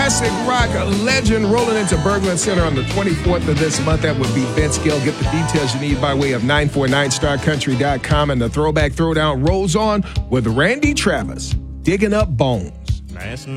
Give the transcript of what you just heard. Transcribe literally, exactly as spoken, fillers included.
classic rock legend rolling into Berglund Center on the twenty-fourth of this month. That would be Vince Gill. Get the details you need by way of nine four nine star country dot com. And the Throwback Throwdown rolls on with Randy Travis, Digging Up Bones. Nice.